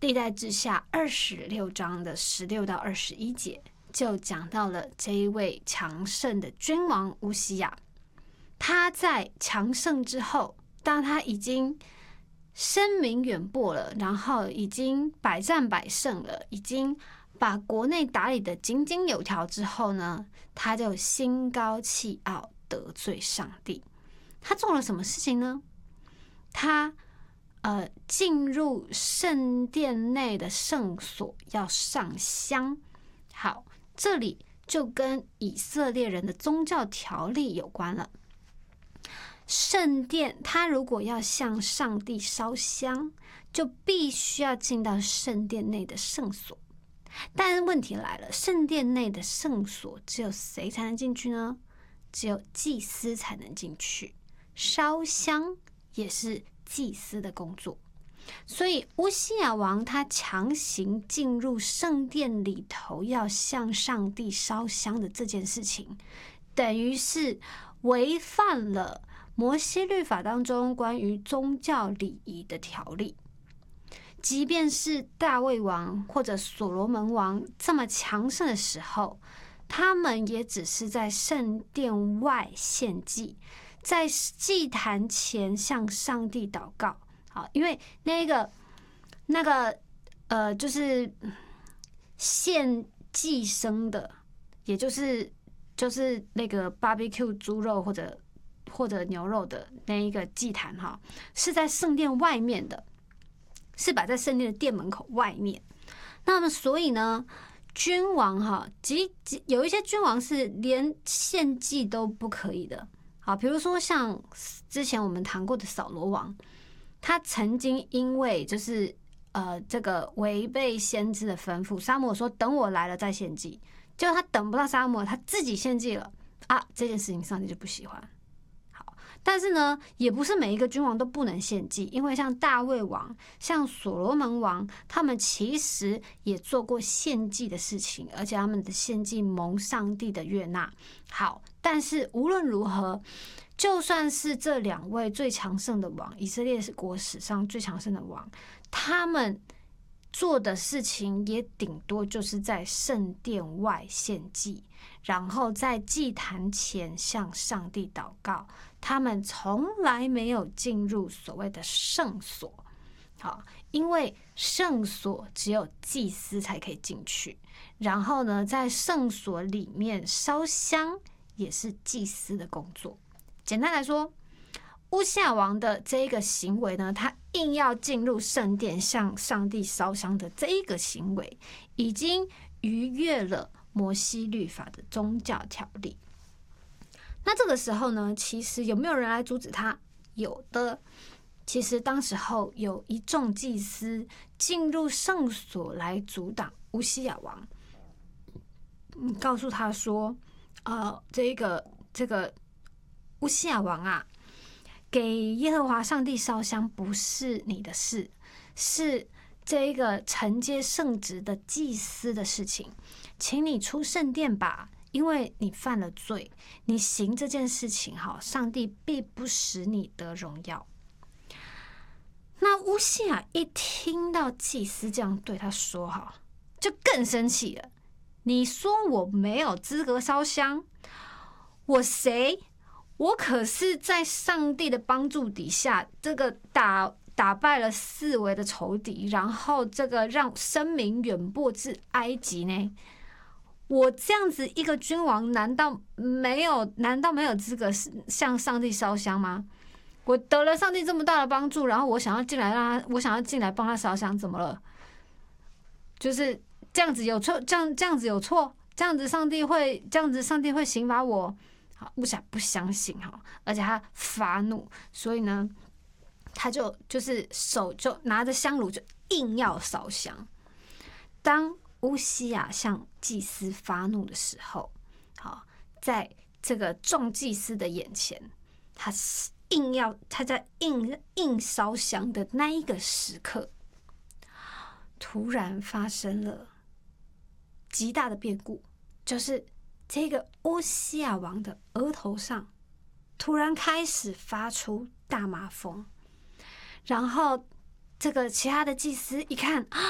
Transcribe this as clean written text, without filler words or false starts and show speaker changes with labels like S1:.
S1: 历代志下26章的16到21节，就讲到了这一位强盛的君王乌西雅。他在强盛之后，当他已经声名远播了，然后已经百战百胜了，已经把国内打理得井井有条之后呢，他就心高气傲，得罪上帝。他做了什么事情呢？他进入圣殿内的圣所要上香。好，这里就跟以色列人的宗教条例有关了。圣殿，他如果要向上帝烧香，就必须要进到圣殿内的圣所。但是问题来了，圣殿内的圣所只有谁才能进去呢？只有祭司才能进去。烧香也是祭司的工作，所以乌西雅王他强行进入圣殿里头要向上帝烧香的这件事情，等于是违反了摩西律法当中关于宗教礼仪的条例。即便是大卫王或者所罗门王这么强盛的时候，他们也只是在圣殿外献祭，在祭坛前向上帝祷告。好，因为就是献祭牲的，也就是那个 barbecue 猪肉或者牛肉的那一个祭坛哈，是在圣殿外面的，是摆在圣殿的殿门口外面。那么所以呢，君王哈，有一些君王是连献祭都不可以的。好，比如说像之前我们谈过的扫罗王，他曾经因为就是这个违背先知的吩咐，撒母耳说等我来了再献祭，结果他等不到撒母耳，他自己献祭了啊，这件事情上帝就不喜欢。好，但是呢，也不是每一个君王都不能献祭，因为像大卫王、像所罗门王，他们其实也做过献祭的事情，而且他们的献祭蒙上帝的悦纳。好，但是无论如何，就算是这两位最强盛的王，以色列国史上最强盛的王，他们做的事情也顶多就是在圣殿外献祭，然后在祭坛前向上帝祷告。他们从来没有进入所谓的圣所。好，因为圣所只有祭司才可以进去，然后呢，在圣所里面烧香也是祭司的工作。简单来说，乌西雅王的这一个行为呢，他硬要进入圣殿向上帝烧香的这一个行为，已经逾越了摩西律法的宗教条例。那这个时候呢，其实有没有人来阻止他？有的。其实当时候有一众祭司进入圣所来阻挡乌西雅王，告诉他说这个乌西雅王啊，给耶和华上帝烧香不是你的事，是这个承接圣职的祭司的事情，请你出圣殿吧，因为你犯了罪，你行这件事情上帝必不使你得荣耀。那乌西雅一听到祭司这样对他说就更生气了。你说我没有资格烧香，我谁？我可是在上帝的帮助底下，这个打败了四围的仇敌，然后这个让声名远播至埃及呢？我这样子一个君王，难道没有资格向上帝烧香吗？我得了上帝这么大的帮助，然后我想要进来帮他烧香，怎么了？就是这样子有错，这样子有错，这样子上帝会刑罚我？好，乌西雅不相信而且他发怒，所以呢，他就是手就拿着香炉就硬要烧香。当乌西雅向祭司发怒的时候，在这个众祭司的眼前，他在硬烧香的那一个时刻，突然发生了极大的变故，就是这个乌西雅王的额头上突然开始发出大麻风，然后这个其他的祭司一看